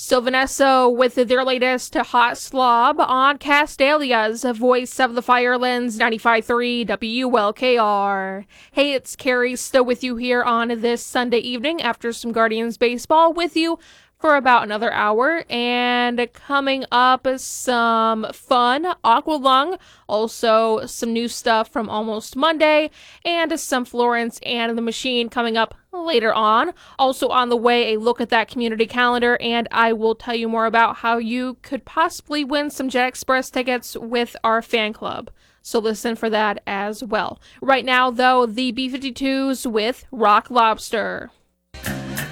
So Vanessa with their latest Hot Slob on Castalia's Voice of the Firelands 95.3 WLKR. Hey, it's Carrie still with you here on this Sunday evening after some Guardians baseball with you for about another hour, and coming up some fun Aqualung, also some new stuff from Almost Monday, and some Florence and the Machine coming up later on. Also on the way, a look at that community calendar, and I will tell you more about how you could possibly win some Jet Express tickets with our fan club. So listen for that as well. Right now, though, the B-52s with Rock Lobster.